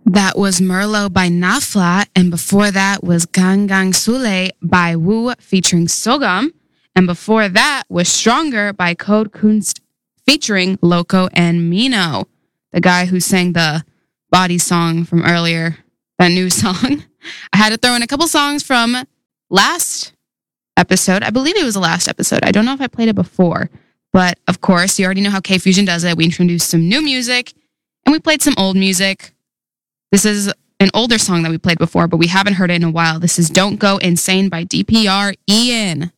That was Merlot by Nafla, and before that was Gangang Sule by Wu featuring Sogam, and before that was Stronger by Code Kunst featuring Loco and Mino, the guy who sang the Body song from earlier, that new song. I had to throw in a couple songs from last episode. I believe it was the last episode. I don't know if I played it before, but of course, you already know how K-Fusion does it. We introduced some new music, and we played some old music. This is an older song that we played before, but we haven't heard it in a while. This is Don't Go Insane by DPR Ian.